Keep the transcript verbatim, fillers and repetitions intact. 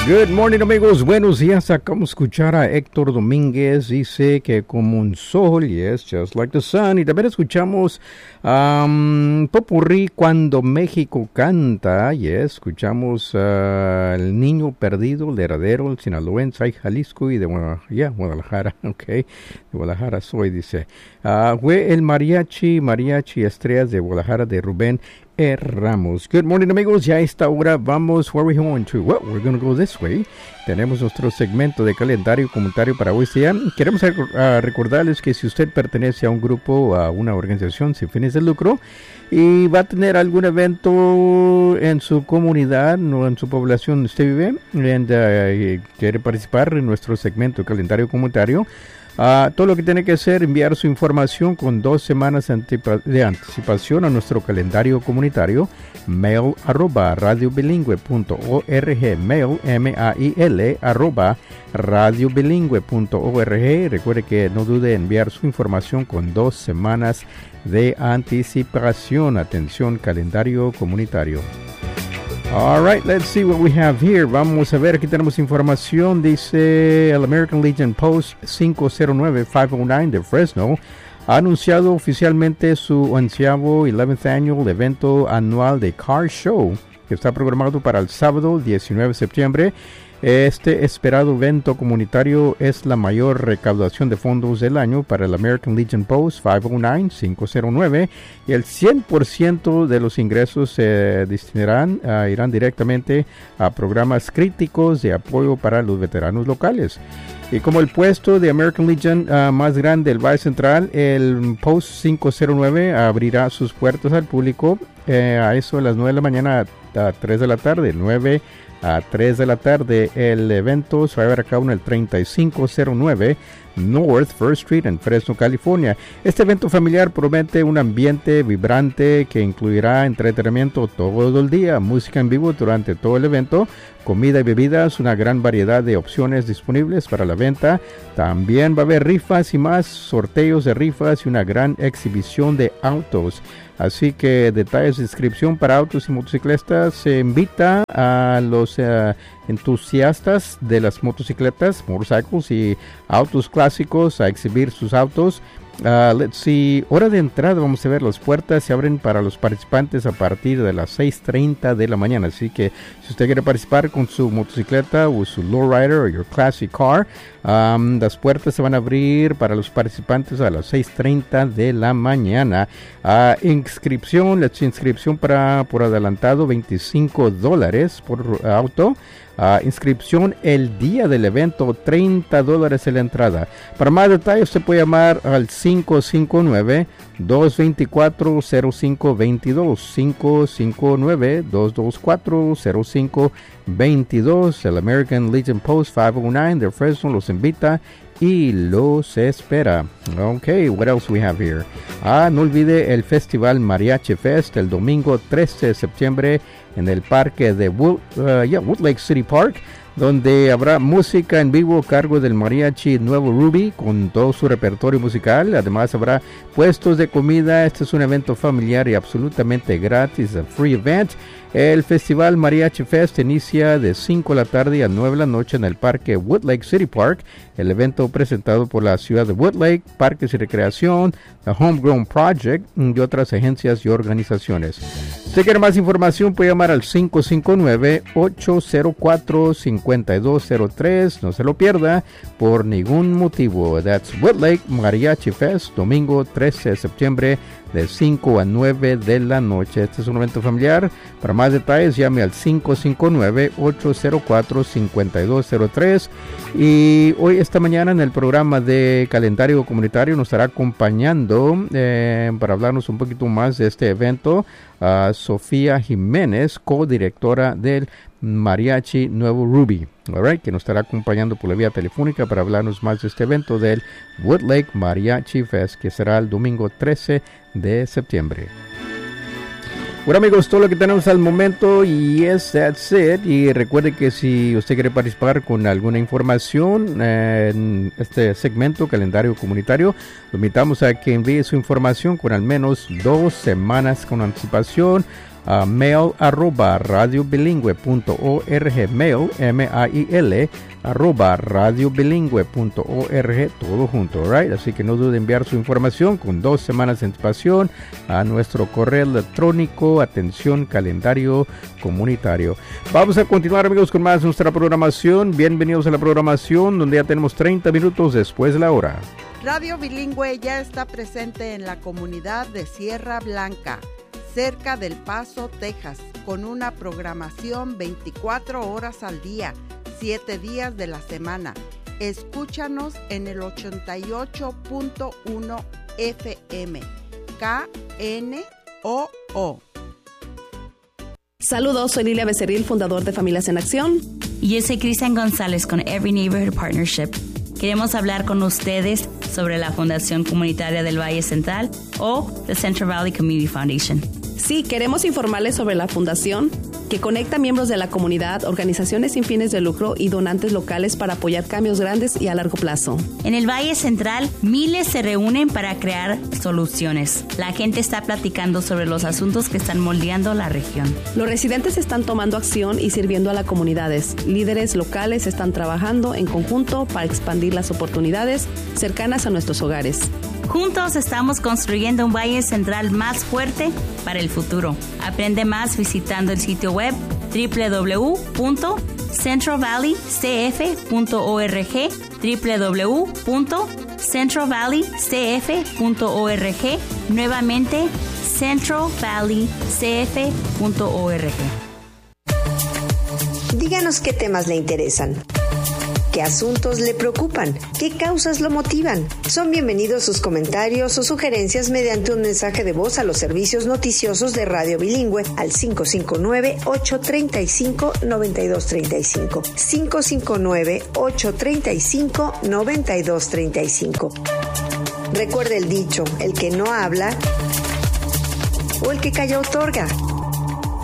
Good morning, amigos. Buenos días. Acabamos de escuchar a Héctor Domínguez. Dice que como un sol, yes, just like the sun. Y también escuchamos um, Popurrí cuando México canta. Yes, escuchamos uh, El Niño Perdido, El Heredero, el Sinaloense, ay, Jalisco y de yeah, Guadalajara. Ok, de Guadalajara soy, dice. Uh, fue el mariachi, mariachi estrellas de Guadalajara de Rubén E. Ramos. Good morning, amigos. Ya a esta hora vamos. Where are we going to? Well, we're going to go this way. Tenemos nuestro segmento de calendario comunitario para hoy este día. Queremos uh, recordarles que si usted pertenece a un grupo, a una organización sin fines de lucro y va a tener algún evento en su comunidad o en su población donde usted vive and, uh, y quiere participar en nuestro segmento de calendario comunitario, Uh, todo lo que tiene que hacer es enviar su información con dos semanas antipa- de anticipación a nuestro calendario comunitario, mail arroba radiobilingüe punto org, mail, M A I L, arroba radiobilingüe punto org. Recuerde que no dude en enviar su información con dos semanas de anticipación. Atención, calendario comunitario. All right, let's see what we have here. Vamos a ver, aquí tenemos información. Dice el American Legion Post cinco cero nueve cinco cero nueve de Fresno ha anunciado oficialmente su onceavo eleventh Annual evento anual de Car Show, que está programado para el sábado diecinueve de septiembre. Este esperado evento comunitario es la mayor recaudación de fondos del año para el American Legion Post cinco cero nueve y el cien por ciento de los ingresos se eh, destinarán, uh, irán directamente a programas críticos de apoyo para los veteranos locales. Y como el puesto de American Legion uh, más grande del Valle Central, el Post cinco cero nueve abrirá sus puertas al público eh, a eso de las nueve de la mañana a, a tres de la tarde, nueve a tres de la tarde. El evento se va a llevar a cabo en el treinta y cinco cero nueve North First Street en Fresno, California. Este evento familiar promete un ambiente vibrante que incluirá entretenimiento todo el día, música en vivo durante todo el evento, comida y bebidas, una gran variedad de opciones disponibles para la venta. También va a haber rifas y más, sorteos de rifas y una gran exhibición de autos. Así que detalles de inscripción para autos y motocicletas. Se invita a los uh, entusiastas de las motocicletas, motorcycles y autos clásicos a exhibir sus autos. Uh, let's see, hora de entrada, vamos a ver, las puertas se abren para los participantes a partir de las seis treinta de la mañana, así que si usted quiere participar con su motocicleta o su lowrider o your classic car, um, las puertas se van a abrir para los participantes a las seis treinta de la mañana. Uh, inscripción, let's see, inscripción para por adelantado, veinticinco dólares por uh, auto. Uh, inscripción el día del evento, treinta dólares en la entrada. Para más detalles usted puede llamar al cinco cinco nueve, dos dos cuatro, cero cinco dos dos, cinco cinco nueve, dos dos cuatro, cero cinco dos dos. El American Legion Post cinco cero nueve de Fresno los invita y los espera. Ok, what else we have here? Ah, no olvide el Festival Mariachi Fest el domingo trece de septiembre en el parque de Wood, uh, yeah, Woodlake City Park, donde habrá música en vivo a cargo del mariachi Nuevo Ruby con todo su repertorio musical. Además habrá puestos de comida. Este es un evento familiar y absolutamente gratis, a free event. El Festival Mariachi Fest inicia de cinco de la tarde a nueve de la noche en el parque Woodlake City Park. El evento presentado por la ciudad de Woodlake, Parques y Recreación, The Homegrown Project y otras agencias y organizaciones. Si quiere más información puede llamar al cinco cinco nueve, ocho cero cuatro, cinco dos cero tres. No se lo pierda por ningún motivo. That's Woodlake Mariachi Fest, domingo trece de septiembre de cinco a nueve de la noche. Este es un evento familiar. Para más detalles llame al cinco cinco nueve, ocho cero cuatro, cinco dos cero tres. Y hoy, esta mañana, en el programa de calendario comunitario nos estará acompañando eh, para hablarnos un poquito más de este evento a Sofía Jiménez, codirectora del Mariachi Nuevo Ruby, all right, que nos estará acompañando por la vía telefónica para hablarnos más de este evento del Woodlake Mariachi Fest, que será el domingo trece de septiembre. Bueno, amigos, todo lo que tenemos al momento, y yes, that's it. Y recuerde que si usted quiere participar con alguna información eh, en este segmento, calendario comunitario, lo invitamos a que envíe su información con al menos dos semanas con anticipación a mail arroba radiobilingüe punto org, mail, M A I L, arroba radiobilingüe punto org, todo junto, right? Así que no duden en enviar su información con dos semanas de anticipación a nuestro correo electrónico, atención calendario comunitario. Vamos a continuar, amigos, con más de nuestra programación. Bienvenidos a la programación donde ya tenemos treinta minutos después de la hora. Radio Bilingüe ya está presente en la comunidad de Sierra Blanca, cerca del Paso, Texas, con una programación veinticuatro horas al día, siete días de la semana. Escúchanos en el ochenta y ocho punto uno F M, K N O O. Saludos, soy Lilia Becerril, fundador de Familias en Acción. Y yo soy Cristian González con Every Neighborhood Partnership. Queremos hablar con ustedes sobre la Fundación Comunitaria del Valle Central o The Central Valley Community Foundation. Sí, queremos informarles sobre la fundación que conecta miembros de la comunidad, organizaciones sin fines de lucro y donantes locales para apoyar cambios grandes y a largo plazo. En el Valle Central, miles se reúnen para crear soluciones. La gente está platicando sobre los asuntos que están moldeando la región. Los residentes están tomando acción y sirviendo a las comunidades. Líderes locales están trabajando en conjunto para expandir las oportunidades cercanas a nuestros hogares. Juntos estamos construyendo un Valle Central más fuerte para el futuro. Aprende más visitando el sitio web doble u doble u doble u punto central valley c f punto org, doble u doble u doble u punto central valley c f punto org, nuevamente central valley c f punto org. Díganos qué temas le interesan. ¿Qué asuntos le preocupan? ¿Qué causas lo motivan? Son bienvenidos sus comentarios o sugerencias mediante un mensaje de voz a los servicios noticiosos de Radio Bilingüe al cinco cinco nueve, ocho tres cinco, nueve dos tres cinco. cinco cinco nueve, ocho tres cinco, nueve dos tres cinco. Recuerde el dicho, el que no habla o el que calla otorga.